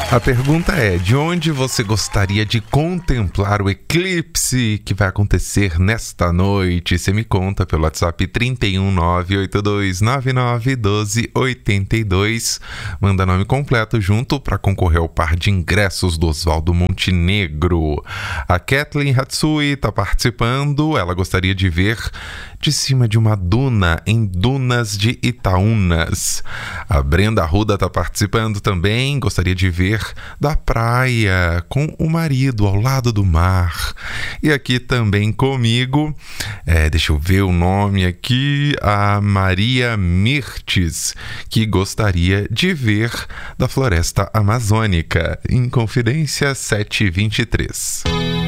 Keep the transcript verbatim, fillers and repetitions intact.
A pergunta é: de onde você gostaria de contemplar o eclipse que vai acontecer nesta noite? Você me conta pelo WhatsApp trinta e um, nove oito dois nove nove um dois oito dois. Manda nome completo junto para concorrer ao par de ingressos do Oswaldo Montenegro. A Kathleen Hatsui está participando. Ela gostaria de ver de cima de uma duna em Dunas de Itaúnas. A Brenda Arruda está participando também. Gostaria de ver da praia com o marido ao lado do mar. E aqui também comigo, é, deixa eu ver o nome aqui, a Maria Mirtes, que gostaria de ver da floresta amazônica. Em Confidência sete vinte e três.